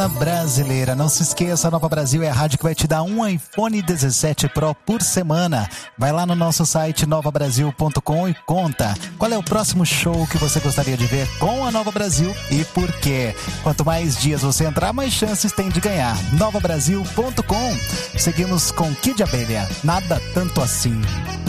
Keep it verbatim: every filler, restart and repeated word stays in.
Brasileira, não se esqueça, a Nova Brasil é a rádio que vai te dar um iPhone dezessete Pro por semana. Vai lá no nosso site nova brasil ponto com e conta qual é o próximo show que você gostaria de ver com a Nova Brasil e por quê. Quanto mais dias você entrar, mais chances tem de ganhar. nova brasil ponto com. Seguimos com Kid Abelha, Nada Tanto Assim.